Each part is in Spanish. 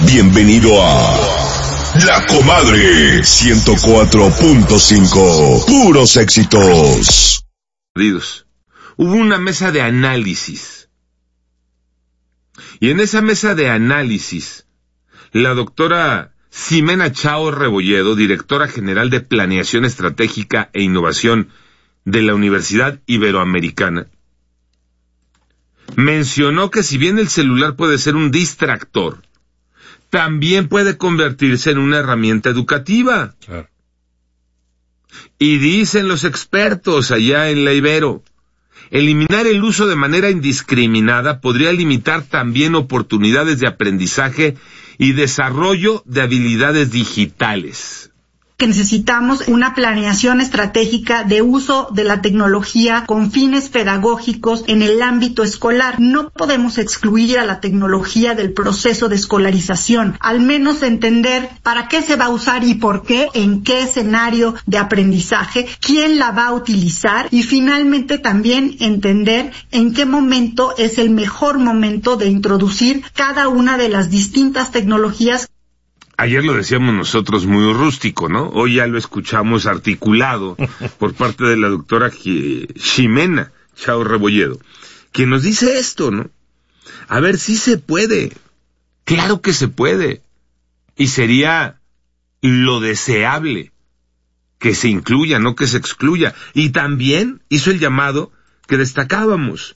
Bienvenido a La Comadre 104.5. Puros éxitos. Hubo una mesa de análisis. Y en esa mesa de análisis, la doctora Ximena Chao Rebolledo, directora general de Planeación Estratégica e Innovación de la Universidad Iberoamericana, mencionó que si bien el celular puede ser un distractor, también puede convertirse en una herramienta educativa. Claro. Y dicen los expertos allá en la Ibero, eliminar el uso de manera indiscriminada podría limitar también oportunidades de aprendizaje y desarrollo de habilidades digitales. Que necesitamos una planeación estratégica de uso de la tecnología con fines pedagógicos en el ámbito escolar. No podemos excluir a la tecnología del proceso de escolarización, al menos entender para qué se va a usar y por qué, en qué escenario de aprendizaje, quién la va a utilizar y finalmente también entender en qué momento es el mejor momento de introducir cada una de las distintas tecnologías. Ayer lo decíamos nosotros muy rústico, ¿no? Hoy ya lo escuchamos articulado por parte de la doctora Ximena Chao Rebolledo, quien nos dice esto, ¿no? A ver, sí se puede. Claro que se puede. Y sería lo deseable que se incluya, no que se excluya. Y también hizo el llamado que destacábamos.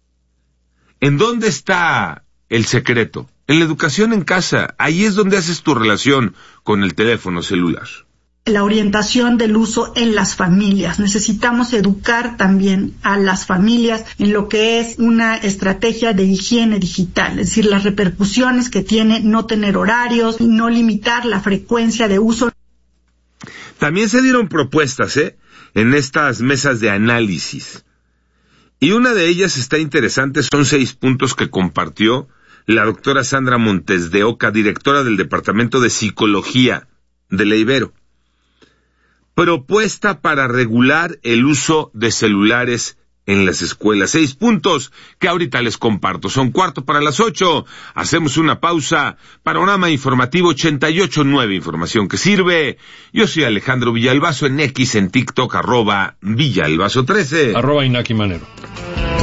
¿En dónde está el secreto? En la educación en casa, ahí es donde haces tu relación con el teléfono celular. La orientación del uso en las familias. Necesitamos educar también a las familias en lo que es una estrategia de higiene digital, es decir, las repercusiones que tiene no tener horarios, no limitar la frecuencia de uso. También se dieron propuestas, en estas mesas de análisis. Y una de ellas está interesante, son 6 puntos que compartió la doctora Sandra Montes de Oca, directora del Departamento de Psicología de la Ibero. Propuesta para regular el uso de celulares en las escuelas. 6 puntos que ahorita les comparto. Son 7:45. Hacemos una pausa. Panorama Informativo 88.9. Información que sirve. Yo soy Alejandro Villalbazo en X, en TikTok, @Villalbazo13. @Inaki Manero.